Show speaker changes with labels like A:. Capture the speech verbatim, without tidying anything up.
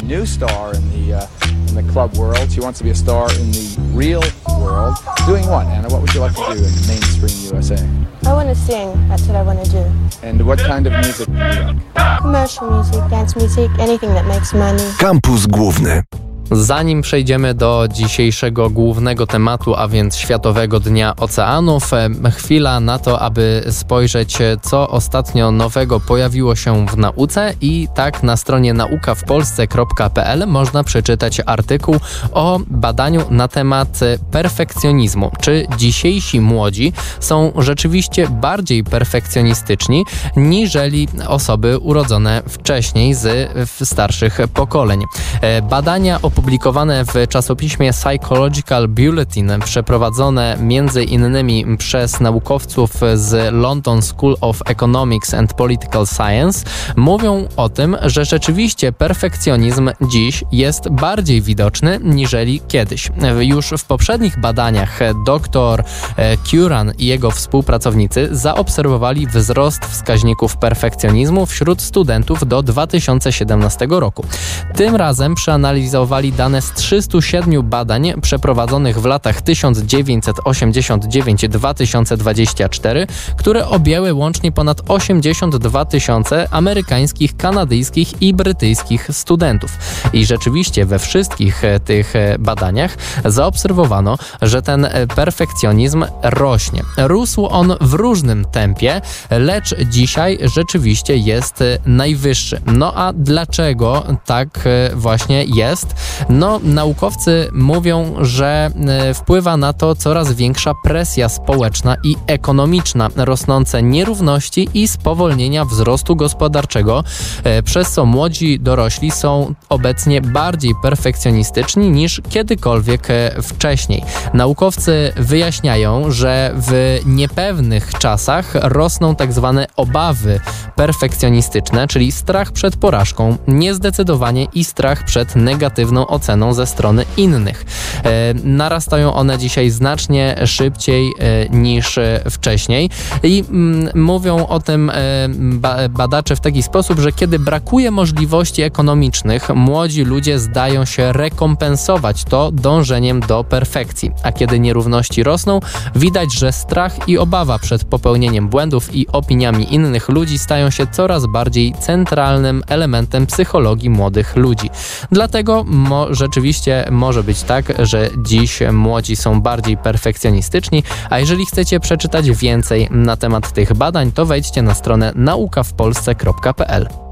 A: new star in the uh, in the club world. She wants to be a star in the real world. Doing what, Anna? What would you like to do in mainstream U S A?
B: I want to sing. That's what I want to do.
A: And what kind of music do you like?
B: Commercial music, dance music, anything that makes money.
C: Kampus Główny.
D: Zanim przejdziemy do dzisiejszego głównego tematu, a więc Światowego Dnia Oceanów, chwila na to, aby spojrzeć, co ostatnio nowego pojawiło się w nauce, i tak na stronie nauka w polsce kropka p l można przeczytać artykuł o badaniu na temat perfekcjonizmu. Czy dzisiejsi młodzi są rzeczywiście bardziej perfekcjonistyczni niżeli osoby urodzone wcześniej z starszych pokoleń? Badania opublikowane w czasopiśmie Psychological Bulletin, przeprowadzone między innymi przez naukowców z London School of Economics and Political Science, mówią o tym, że rzeczywiście perfekcjonizm dziś jest bardziej widoczny niżeli kiedyś. Już w poprzednich badaniach dr Curran i jego współpracownicy zaobserwowali wzrost wskaźników perfekcjonizmu wśród studentów do dwa tysiące siedemnastego roku. Tym razem przeanalizowali dane z trzystu siedmiu badań przeprowadzonych w latach tysiąc dziewięćset osiemdziesiąt dziewięć do dwa tysiące dwudziestego czwartego, które objęły łącznie ponad osiemdziesiąt dwa tysiące amerykańskich, kanadyjskich i brytyjskich studentów. I rzeczywiście we wszystkich tych badaniach zaobserwowano, że ten perfekcjonizm rośnie. Rósł on w różnym tempie, lecz dzisiaj rzeczywiście jest najwyższy. No a dlaczego tak właśnie jest? No, naukowcy mówią, że wpływa na to coraz większa presja społeczna i ekonomiczna, rosnące nierówności i spowolnienia wzrostu gospodarczego, przez co młodzi dorośli są obecnie bardziej perfekcjonistyczni niż kiedykolwiek wcześniej. Naukowcy wyjaśniają, że w niepewnych czasach rosną tak zwane obawy perfekcjonistyczne, czyli strach przed porażką, niezdecydowanie i strach przed negatywną oceną ze strony innych. E, narastają one dzisiaj znacznie szybciej e, niż e, wcześniej i m, mówią o tym e, ba, badacze w taki sposób, że kiedy brakuje możliwości ekonomicznych, młodzi ludzie zdają się rekompensować to dążeniem do perfekcji, a kiedy nierówności rosną, widać, że strach i obawa przed popełnieniem błędów i opiniami innych ludzi stają się coraz bardziej centralnym elementem psychologii młodych ludzi. Dlatego mo- rzeczywiście może być tak, że dziś młodzi są bardziej perfekcjonistyczni, a jeżeli chcecie przeczytać więcej na temat tych badań, to wejdźcie na stronę nauka w polsce kropka p l.